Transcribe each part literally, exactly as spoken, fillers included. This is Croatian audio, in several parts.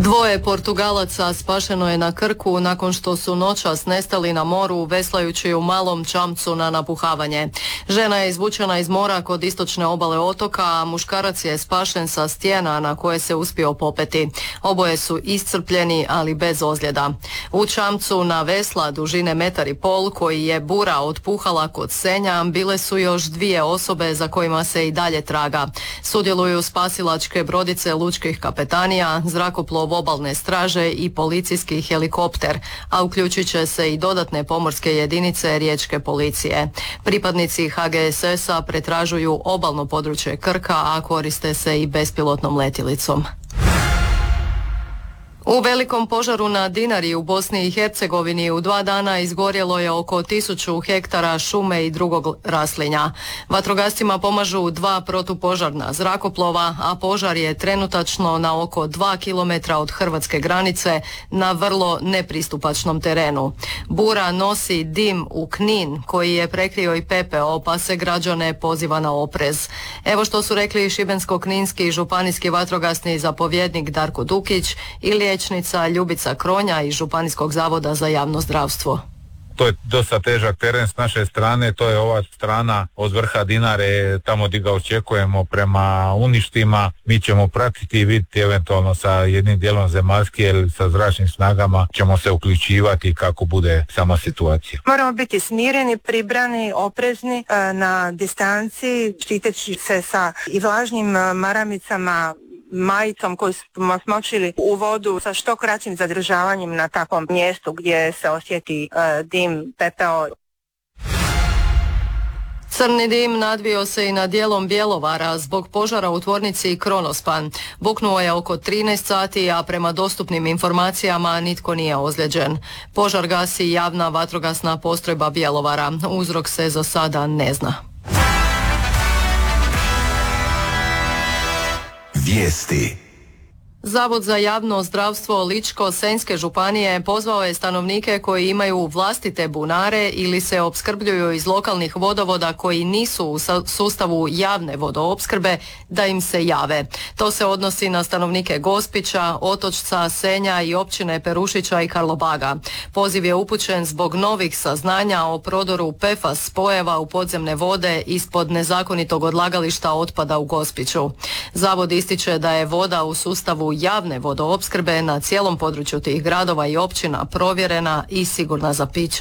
Dvoje Portugalaca spašeno je na Krku nakon što su noćas nestali na moru veslajući u malom čamcu na napuhavanje. Žena je izvučena iz mora kod istočne obale otoka, a muškarac je spašen sa stijena na koje se uspio popeti. Oboje su iscrpljeni, ali bez ozljeda. U čamcu na vesla dužine metar i pol, koji je bura otpuhala kod Senja, bile su još dvije osobe za kojima se i dalje traga. Sudjeluju spasilačke brodice lučkih kapetanija, zrakoplov obalne straže i policijski helikopter, a uključit će se i dodatne pomorske jedinice riječke policije. Pripadnici ha ge es es-a pretražuju obalno područje Krka, a koriste se i bespilotnom letjelicom. U velikom požaru na Dinari u Bosni i Hercegovini u dva dana izgorjelo je oko tisuću hektara šume i drugog raslinja. Vatrogascima pomažu dva protupožarna zrakoplova, a požar je trenutačno na oko dva kilometra od hrvatske granice na vrlo nepristupačnom terenu. Bura nosi dim u Knin koji je prekrio i pepeo, pa se građane poziva na oprez. Evo što su rekli šibensko-kninski županijski vatrogasni zapovjednik Darko Dukić i liječnica Ljubica Kronja iz Županijskog zavoda za javno zdravstvo. To je dosta težak teren s naše strane, to je ova strana od vrha Dinare, tamo gdje ga očekujemo prema uništima. Mi ćemo pratiti i vidjeti eventualno sa jednim dijelom zemaljski ili sa zračnim snagama ćemo se uključivati kako bude sama situacija. Moramo biti smireni, pribrani, oprezni na distanci, štiteći se sa i vlažnim maramicama, majicom koju smo smočili u vodu sa što kraćim zadržavanjem na takvom mjestu gdje se osjeti uh, dim, pepeo. Crni dim nadvio se i nad dijelom Bjelovara zbog požara u tvornici Kronospan. Buknuo je oko trinaest sati, a prema dostupnim informacijama nitko nije ozlijeđen. Požar gasi javna vatrogasna postrojba Bjelovara. Uzrok se za sada ne zna. Vijesti. Zavod za javno zdravstvo Ličko-senjske županije pozvao je stanovnike koji imaju vlastite bunare ili se opskrbljuju iz lokalnih vodovoda koji nisu u sustavu javne vodoopskrbe da im se jave. To se odnosi na stanovnike Gospića, Otočca, Senja i općine Perušića i Karlobaga. Poziv je upućen zbog novih saznanja o prodoru pe ef a es spojeva u podzemne vode ispod nezakonitog odlagališta otpada u Gospiću. Zavod ističe da je voda u sustavu javne vodoopskrbe na cijelom području tih gradova i općina provjerena i sigurna za piće.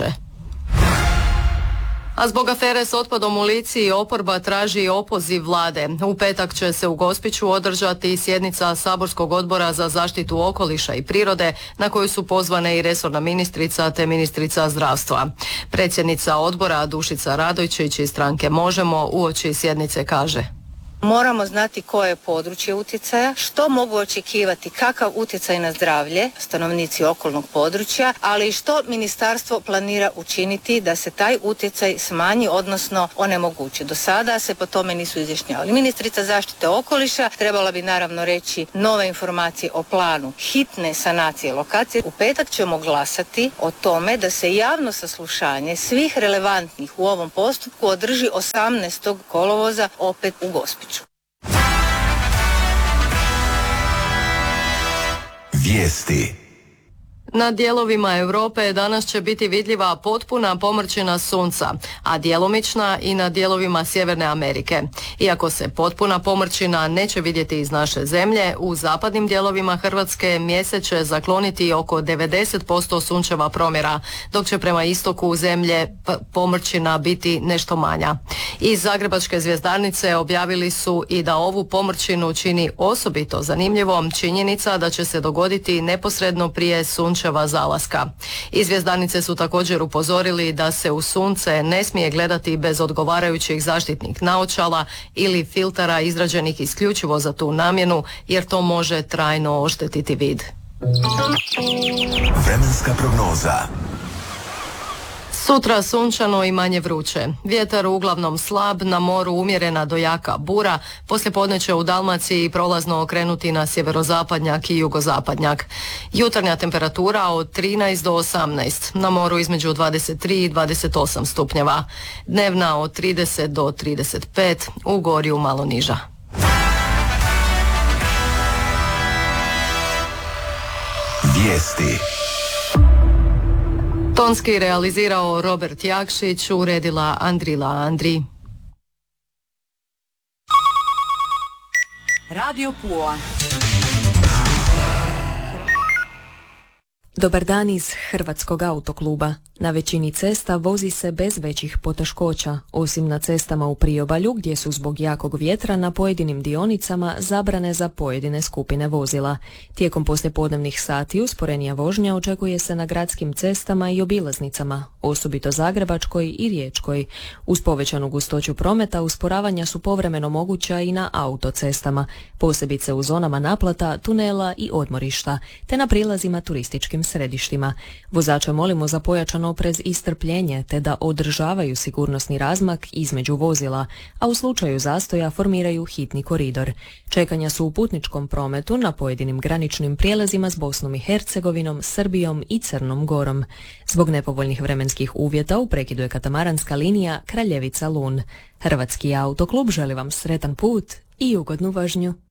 A zbog afere s otpadom u Lici oporba traži opoziv vlade. U petak će se u Gospiću održati sjednica saborskog odbora za zaštitu okoliša i prirode na koju su pozvane i resorna ministrica te ministrica zdravstva. Predsjednica odbora Dušica Radojčić iz stranke Možemo uoči sjednice kaže: Moramo znati koje je područje utjecaja, što mogu očekivati, kakav utjecaj na zdravlje stanovnici okolnog područja, ali i što ministarstvo planira učiniti da se taj utjecaj smanji, odnosno onemogući. Do sada se po tome nisu izjašnjavali. Ministrica zaštite okoliša trebala bi naravno reći nove informacije o planu hitne sanacije lokacije. U petak ćemo glasati o tome da se javno saslušanje svih relevantnih u ovom postupku održi osamnaestog kolovoza opet u Gospiću. Vijesti. Na dijelovima Europe danas će biti vidljiva potpuna pomrčina sunca, a djelomična i na dijelovima Sjeverne Amerike. Iako se potpuna pomrčina neće vidjeti iz naše zemlje, u zapadnim dijelovima Hrvatske mjesec će zakloniti oko devedeset posto sunčeva promjera, dok će prema istoku zemlje pomrčina biti nešto manja. Iz Zagrebačke zvjezdarnice objavili su i da ovu pomrčinu čini osobito zanimljivom činjenica da će se dogoditi neposredno prije sunčeva zalaska. Iz zvjezdarnice su također upozorili da se u sunce ne smije gledati bez odgovarajućih zaštitnih naočala ili filtara izrađenih isključivo za tu namjenu, jer to može trajno oštetiti vid. Vremenska prognoza. Sutra sunčano i manje vruće. Vjetar uglavnom slab, na moru umjerena do jaka bura, poslijepodne će u Dalmaciji prolazno okrenuti na sjeverozapadnjak i jugozapadnjak. Jutarnja temperatura od trinaest do osamnaest, na moru između dvadeset tri i dvadeset osam stupnjeva. Dnevna od trideset do trideset pet, u Gorju malo niža. Vijesti. Tonski realizirao Robert Jakšić, uredila Andrila Andri. Radio Pula. Dobar dan iz Hrvatskog autokluba. Na većini cesta vozi se bez većih poteškoća, osim na cestama u priobalju gdje su zbog jakog vjetra na pojedinim dionicama zabrane za pojedine skupine vozila. Tijekom poslijepodnevnih sati usporenija vožnja očekuje se na gradskim cestama i obilaznicama, osobito Zagrebačkoj i Riječkoj. Uz povećanu gustoću prometa usporavanja su povremeno moguća i na autocestama, posebice u zonama naplata, tunela i odmorišta, te na prilazima turističkim središtima. Vozače molimo za pojačan oprez i strpljenje, te da održavaju sigurnosni razmak između vozila, a u slučaju zastoja formiraju hitni koridor. Čekanja su u putničkom prometu na pojedinim graničnim prijelazima s Bosnom i Hercegovinom, Srbijom i Crnom Gorom. Zbog nepovoljnih vremenskih uvjeta u prekidu je katamaranska linija Kraljevica-Lun. Hrvatski autoklub želi vam sretan put i ugodnu vožnju.